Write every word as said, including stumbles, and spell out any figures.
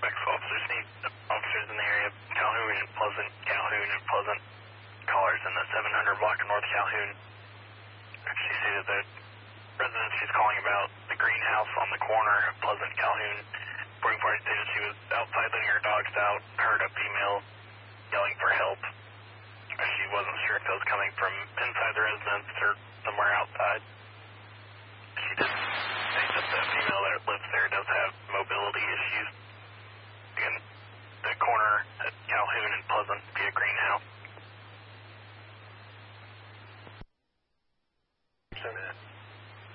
Respectful officers need officers in the area of Calhoun and Pleasant, Calhoun and Pleasant. Callers in the seven hundred block of North Calhoun. She stated that residents she's calling about the greenhouse on the corner of Pleasant, Calhoun. Reporting party stated she was outside letting her dogs out, heard a female yelling for help.